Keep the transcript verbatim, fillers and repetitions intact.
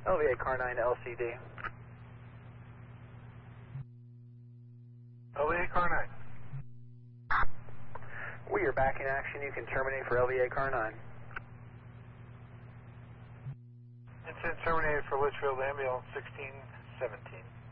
L V A car nine L C D. L V A car nine. We are back in action. You can terminate for L V A car nine. Incident terminated for Litchfield Ambulance sixteen seventeen.